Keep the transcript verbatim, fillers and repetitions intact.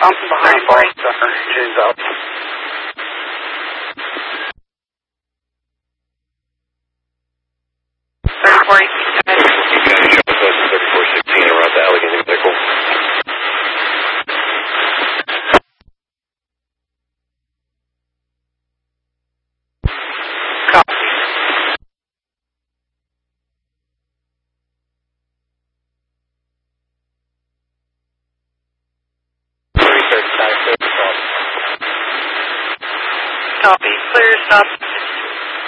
I'm behind Ball Center. She's up. thirty-four thirty-four sixteen around the Allegheny Medical. Copy. Copy. Clear stop.